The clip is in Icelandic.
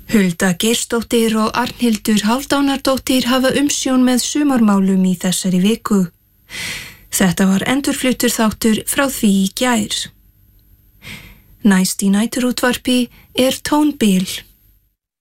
Hulda Geirsdóttir og Arnhildur Hálfdánardóttir hafa umsjón með sumarmálum í þessari viku. Þetta var endurfluttur þáttur frá því í gær. Næst í næturútvarpi er Tónbil.